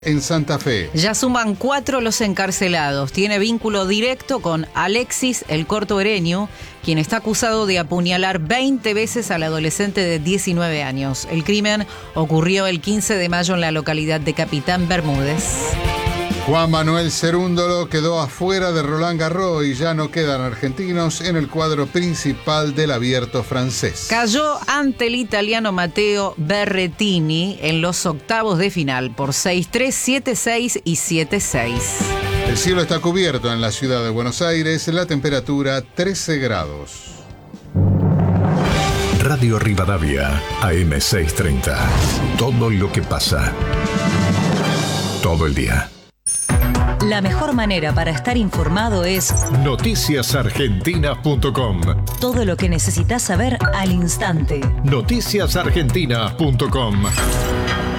en Santa Fe. Ya suman 4 los encarcelados. Tiene vínculo directo con Alexis el Corto Ereñu, quien está acusado de apuñalar 20 veces al adolescente de 19 años. El crimen ocurrió el 15 de mayo en la localidad de Capitán Bermúdez. Juan Manuel Cerúndolo quedó afuera de Roland Garros y ya no quedan argentinos en el cuadro principal del Abierto francés. Cayó ante el italiano Matteo Berrettini en los octavos de final por 6-3, 7-6 y 7-6. El cielo está cubierto en la ciudad de Buenos Aires, la temperatura 13 grados. Radio Rivadavia, AM630. Todo lo que pasa. Todo el día. La mejor manera para estar informado es noticiasargentinas.com. todo lo que necesitas saber al instante. Noticiasargentinas.com.